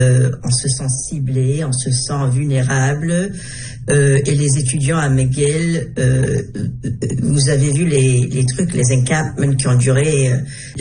On se sent ciblé, on se sent vulnérable. Et les étudiants à McGill, vous avez vu les trucs, les encampments qui ont duré.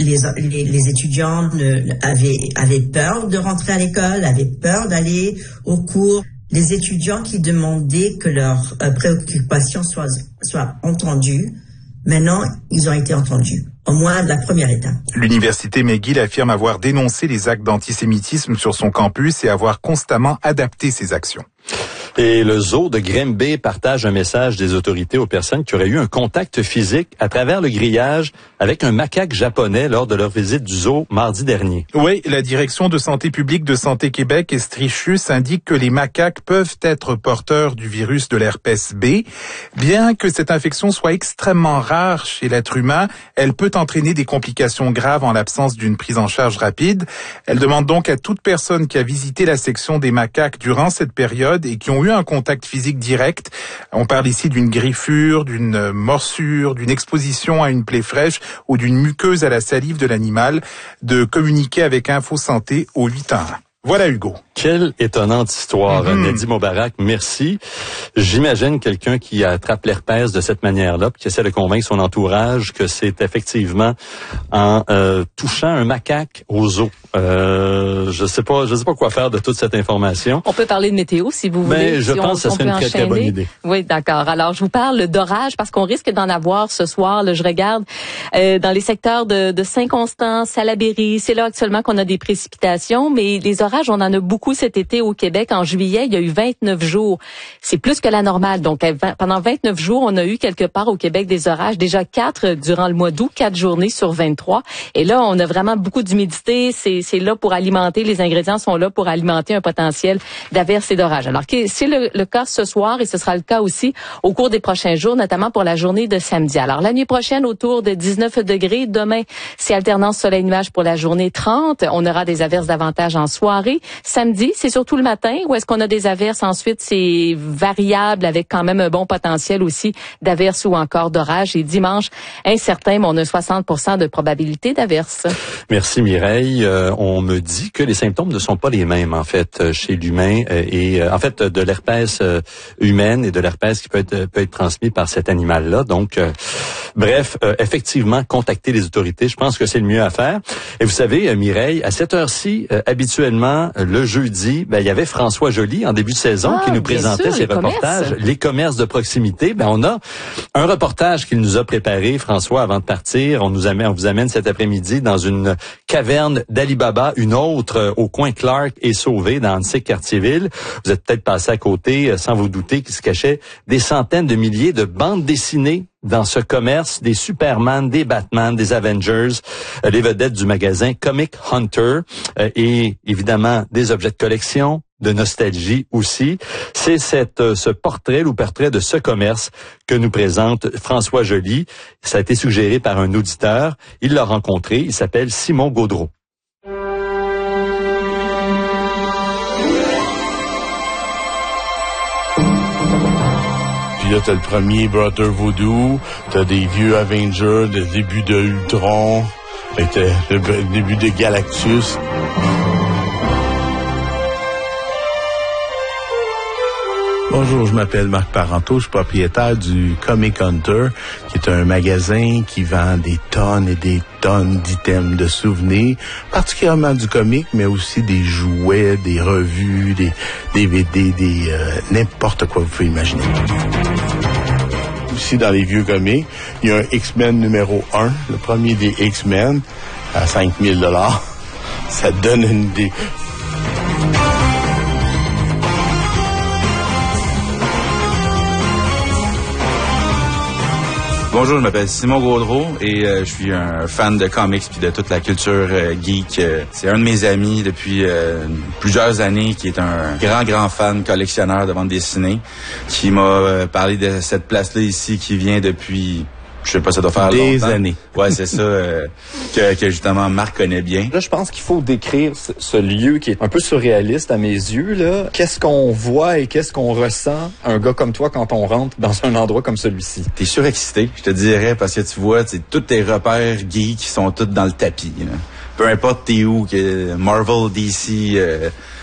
Les étudiants avaient peur de rentrer à l'école, avaient peur d'aller au cours. Les étudiants qui demandaient que leurs préoccupations soient entendues, maintenant, ils ont été entendus. Au moins la première étape. L'université McGill affirme avoir dénoncé les actes d'antisémitisme sur son campus et avoir constamment adapté ses actions. Et le zoo de Grimby partage un message des autorités aux personnes qui auraient eu un contact physique à travers le grillage avec un macaque japonais lors de leur visite du zoo mardi dernier. Oui, la direction de santé publique de Santé Québec, Estrichus, indique que les macaques peuvent être porteurs du virus de l'herpès B. Bien que cette infection soit extrêmement rare chez l'être humain, elle peut entraîner des complications graves en l'absence d'une prise en charge rapide. Elle demande donc à toute personne qui a visité la section des macaques durant cette période et qui ont eu un contact physique direct, on parle ici d'une griffure, d'une morsure, d'une exposition à une plaie fraîche ou d'une muqueuse à la salive de l'animal, de communiquer avec Info Santé au 811. Voilà Hugo. Quelle étonnante histoire. Nadi Moubarak, merci. J'imagine quelqu'un qui attrape l'herpès de cette manière-là, puis qui essaie de convaincre son entourage que c'est effectivement en touchant un macaque au zoo. Je sais pas quoi faire de toute cette information. On peut parler de météo si vous voulez. Mais je pense que ça serait une très bonne idée. Oui, d'accord. Alors, je vous parle d'orage parce qu'on risque d'en avoir ce soir. Là, je regarde dans les secteurs de Saint-Constant, Salaberry. C'est là actuellement qu'on a des précipitations, mais les orages, on en a beaucoup cet été au Québec. En juillet, il y a eu 29 jours. C'est plus que la normale. Donc, pendant 29 jours, on a eu quelque part au Québec des orages. Déjà 4 durant le mois d'août, 4 journées sur 23. Et là, on a vraiment beaucoup d'humidité. C'est là pour alimenter, les ingrédients sont là pour alimenter un potentiel d'averses et d'orages. Alors, c'est le cas ce soir et ce sera le cas aussi au cours des prochains jours, notamment pour la journée de samedi. Alors, la nuit prochaine, autour de 19 degrés. Demain, c'est alternance soleil-nuage pour la journée 30. On aura des averses davantage en soirée. Samedi, c'est surtout le matin où est-ce qu'on a des averses. Ensuite, c'est variable avec quand même un bon potentiel aussi d'averses ou encore d'orages. Et dimanche, incertain, mais on a 60% de probabilité d'averses. Merci Mireille. On me dit que les symptômes ne sont pas les mêmes en fait chez l'humain et en fait de l'herpès humaine et de l'herpès qui peut être transmis par cet animal-là. Donc bref, effectivement, contacter les autorités, je pense que c'est le mieux à faire. Et vous savez, Mireille, à cette heure-ci, habituellement, le jeudi, il y avait François Joly en début de saison qui nous présentait ses reportages, les commerces de proximité. On a un reportage qu'il nous a préparé, François, avant de partir. On vous amène cet après-midi dans une caverne d'Ali Baba, une autre au coin Clark et Sauvé dans Annecy-Cartierville. Vous êtes peut-être passé à côté, sans vous douter, qu'il se cachait des centaines de milliers de bandes dessinées dans ce commerce, des Superman, des Batman, des Avengers, les vedettes du magasin Comic Hunter et évidemment des objets de collection, de nostalgie aussi. C'est ce portrait ou portrait de ce commerce que nous présente François Joly. Ça a été suggéré par un auditeur. Il l'a rencontré. Il s'appelle Simon Gaudreau. Là, t'as le premier Brother Voodoo, t'as des vieux Avengers, le début de Ultron, le début de Galactus. Bonjour, je m'appelle Marc Parenteau, je suis propriétaire du Comic Hunter, qui est un magasin qui vend des tonnes et des tonnes d'items de souvenirs, particulièrement du comic, mais aussi des jouets, des revues, des DVD, n'importe quoi vous pouvez imaginer. Aussi, dans les vieux comics, il y a un X-Men numéro 1, le premier des X-Men, à 5 000 $. Ça donne une idée. Bonjour, je m'appelle Simon Gaudreau et je suis un fan de comics puis de toute la culture geek. C'est un de mes amis depuis plusieurs années qui est un grand fan collectionneur de bande dessinée qui m'a parlé de cette place-là ici qui vient depuis... Je sais pas, ça doit faire des longtemps. Années. Ouais, c'est ça que justement Marc connaît bien. Là, je pense qu'il faut décrire ce lieu qui est un peu surréaliste à mes yeux, là. Qu'est-ce qu'on voit et qu'est-ce qu'on ressent, un gars comme toi, quand on rentre dans un endroit comme celui-ci? T'es surexcité, je te dirais, parce que tu vois, tous tes repères geeks sont tous dans le tapis, là. Peu importe t'es où, que Marvel, DC,